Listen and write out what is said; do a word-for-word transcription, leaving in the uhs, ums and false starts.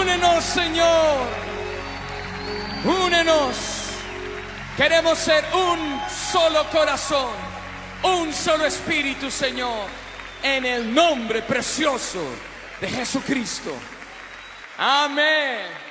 Únenos, Señor. Únenos. Queremos ser un solo corazón, un solo espíritu, Señor, en el nombre precioso de Jesucristo. Amén.